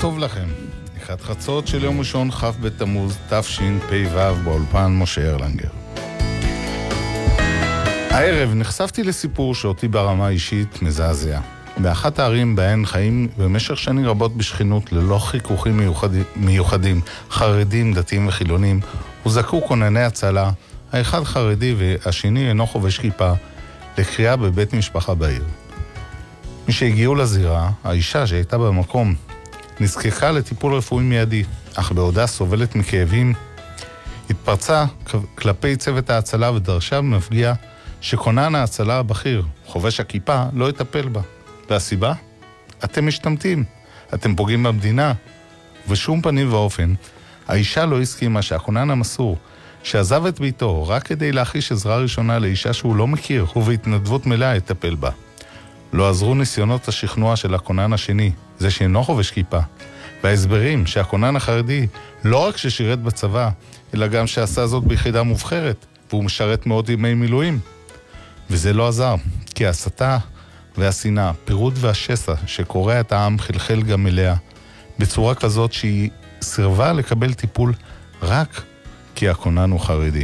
טוב לכם. לקראת חצות של יום ראשון כ' בתמוז תשפ"ו, באולפן משה ארלנגר. הערב נחשפתי לסיפור שאותי ברמה אישית מזעזע. באחת הערים בהן חיים במשך שנים רבות בשכנות ללא חיכוכים מיוחדים, חרדים, דתיים וחילונים, הוזעקו כונני הצלה, האחד חרדי והשני אינו חובש כיפה, לקריאה בבית משפחה בעיר. משהגיעו לזירה, האישה שהייתה במקום נזקקה לטיפול רפואי מיידי, אך בעודה סובלת מכאבים, התפרצה כלפי צוות ההצלה ודרשה במפגיע שכונן ההצלה הבכיר, חובש הכיפה, לא יטפל בה. והסיבה? אתם משתמטים, אתם פוגעים במדינה. ושום פנים ואופן, האישה לא הסכימה שהכונן המסור, שעזב את ביתו רק כדי להחיש עזרה ראשונה לאישה שהוא לא מכיר, ובהתנדבות מלאה יטפל בה. לא עזרו ניסיונות השכנוע של הכונן השני, זה שאינו חובש כיפה, וההסברים שהכונן החרדי לא רק ששירת בצבא, אלא גם שעשה זאת ביחידה מובחרת, והוא משרת מאוד ימי מילואים. וזה לא עזר, כי ההסתה והשנאה, פירוד והשסע שקורע את העם חלחל גם אליה, בצורה כזאת שהיא סירבה לקבל טיפול רק כי הכונן הוא חרדי.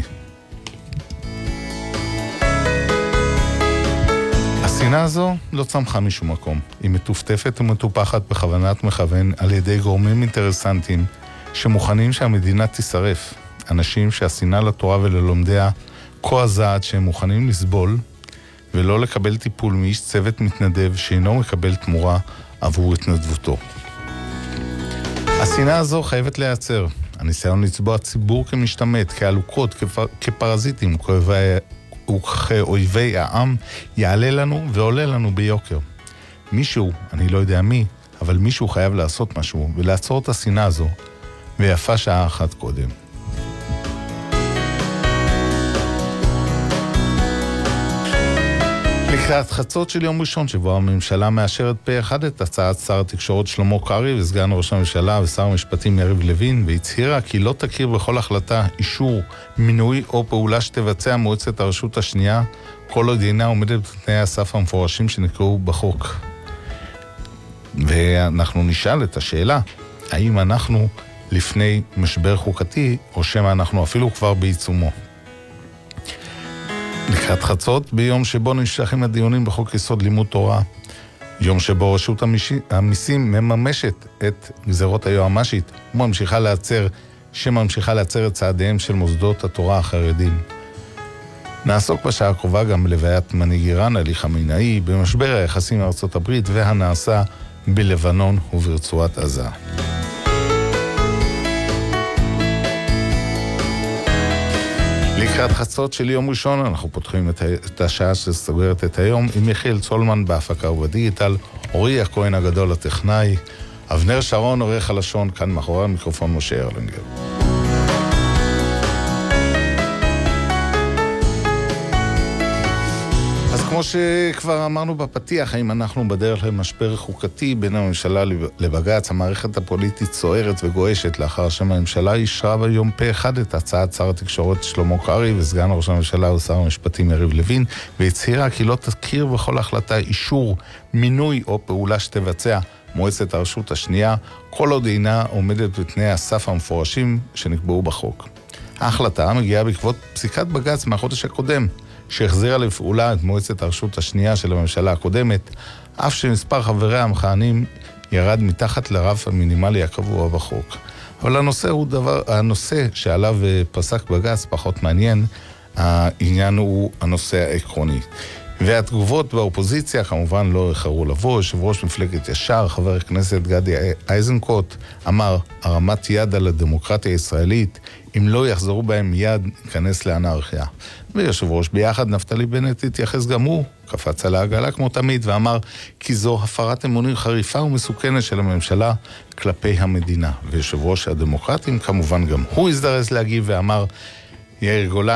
השנאה הזו לא צמחה משום מקום. היא מטופטפת ומטופחת בכוונת מכוון על ידי גורמים אינטרסנטיים שמוכנים שהמדינה תישרף. אנשים שהשנאה לתורה וללומדיה כה עזה שהם מוכנים לסבול ולא לקבל טיפול מאיש צוות מתנדב שאינו מקבל תמורה עבור התנדבותו. השנאה הזו חייבת להיעצר. הניסיון לצבוע ציבור כמשתמט, כעלוקות, כפרזיטים, וכאויבי העם יעלה לנו ועולה לנו ביוקר. מישהו, אני לא יודע מי, אבל מישהו חייב לעשות משהו ולעצור את השנאה הזו, ויפה שעה אחת קודם. לקראת חצות של יום ראשון שבו הממשלה מאשרת פה אחד את הצעת שר התקשורת שלמה קרעי וסגן ראש הממשלה ושר המשפטים יריב לוין, והצהירה כי לא תכיר בכל החלטה, אישור, מינוי או פעולה שתבצע מועצת הרשות השנייה, כל עוד אינה עומדת בתנאי הסף המפורשים שנקראו בחוק. ואנחנו נשאל את השאלה, האם אנחנו לפני משבר חוקתי או שמא אנחנו אפילו כבר בעיצומו? לקראת חצות, ביום שבו נמשכים הדיונים בחוק יסוד לימוד תורה, יום שבו רשות המיסים מממשת את גזרות היועמ"שית שממשיכה להצר את צעדיהם של מוסדות התורה החרדים. נעסוק בשעה הקרובה גם בלוויית מנהיג איראן עלי חמינאי, במשבר היחסים עם ארצות הברית והנעשה בלבנון וברצועת עזה. לקראת חצות של יום ראשון אנחנו פותחים את השעה שסוגרת את היום עם מיכאל צולמן בהפקה ובדיגיטל, אורי הכהן הגדול הטכנאי, אבנר שרון עורך הלשון, כאן מאחורי המיקרופון משה ארלנגר. אז כמו שכבר אמרנו בפתיח, האם אנחנו בדרך למשבר חוקתי בין הממשלה לבג"ץ, המערכת הפוליטית סוערת וגועשת לאחר שהממשלה אישרה ביום פה אחד את הצעת שר התקשורת שלמה קרעי וסגן ראש הממשלה ושר המשפטים יריב לוין, והצהירה כי לא תכיר בכל החלטה, אישור, מינוי או פעולה שתבצע מועצת הרשות השנייה, כל עוד אינה עומדת בתנאי הסף המפורשים שנקבעו בחוק. ההחלטה מגיעה בעקבות פסיקת בג"ץ מהחודש הקודם, שהחזירה לפעולה את מועצת הרשות השנייה של הממשלה הקודמת, אף שמספר חבריה המכהנים ירד מתחת לרף המינימלי הקבוע בחוק. אבל הנושא שעליו פסק בג"ץ פחות מעניין, העניין הוא הנושא העקרוני. והתגובות באופוזיציה כמובן לא איחרו לבוא. יושב ראש מפלגת ישר, חבר הכנסת גדי איזנקוט, אמר, הרמת יד על הדמוקרטיה הישראלית, אם לא יחזרו בהם מיד, ניכנס לאנרכיה. ויושב ראש ביחד, נפתלי בנט, התייחס גם הוא, קפץ על העגלה כמו תמיד, ואמר כי זו הפרת אמונים חריפה ומסוכנת של הממשלה כלפי המדינה. ויושב ראש הדמוקרטים כמובן גם הוא הזדרז להגיב ואמר, יאיר גולן,